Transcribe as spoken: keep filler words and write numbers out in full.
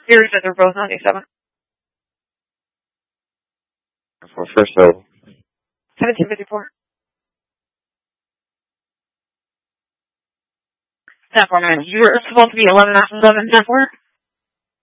Your said they're both ninety-seven. For first total. seventeen fifty-four. Ten four nine. You were supposed to be eleven after eleven, ten four.